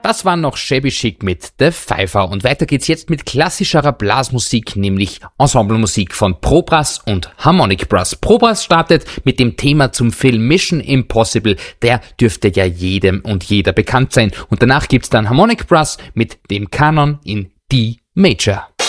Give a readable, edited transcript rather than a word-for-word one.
Das war noch Shabby Chic mit The Pfeiffer und weiter geht's jetzt mit klassischerer Blasmusik, nämlich Ensemblemusik von Probrass und Harmonic Brass. Probrass startet mit dem Thema zum Film Mission Impossible, der dürfte ja jedem und jeder bekannt sein. Und danach gibt's dann Harmonic Brass mit dem Kanon in D Major.